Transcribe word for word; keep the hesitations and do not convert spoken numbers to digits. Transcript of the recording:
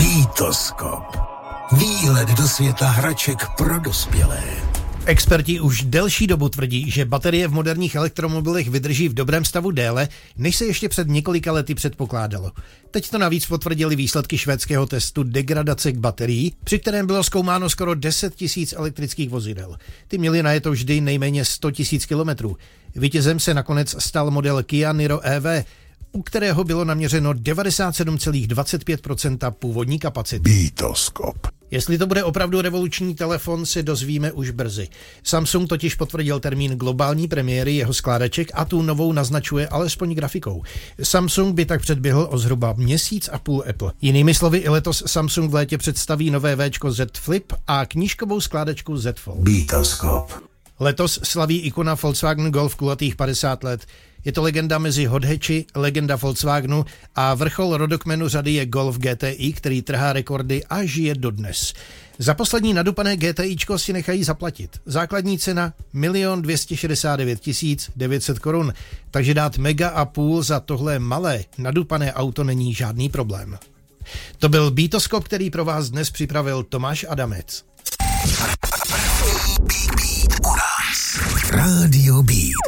Beatoskop. Výhled do světa hraček pro dospělé. Experti už delší dobu tvrdí, že baterie v moderních elektromobilech vydrží v dobrém stavu déle, než se ještě před několika lety předpokládalo. Teď to navíc potvrdili výsledky švédského testu degradace k baterií, při kterém bylo zkoumáno skoro deset tisíc elektrických vozidel. Ty měly najeto vždy nejméně sto tisíc kilometrů. Vítězem se nakonec stal model Kia Niro E V, u kterého bylo naměřeno devadesát sedm celá dvacet pět procenta původní kapacity. Beatoskop. Jestli to bude opravdu revoluční telefon, se dozvíme už brzy. Samsung totiž potvrdil termín globální premiéry jeho skládaček a tu novou naznačuje alespoň grafikou. Samsung by tak předběhl o zhruba měsíc a půl Apple. Jinými slovy, i letos Samsung v létě představí nové Včko Z Flip a knížkovou skládačku Z Fold. Beatoskop. Letos slaví ikona Volkswagen Golf kulatých padesát let. Je to legenda mezi hot hatchi, legenda Volkswagenu a vrchol rodokmenu řady je Golf G T I, který trhá rekordy a žije dodnes. Za poslední nadupané GTIčko si nechají zaplatit. Základní cena milion dvě stě šedesát devět tisíc devět set korun, takže dát mega a půl za tohle malé nadupané auto není žádný problém. To byl Beatoskop, který pro vás dnes připravil Tomáš Adamec. Radio Beat.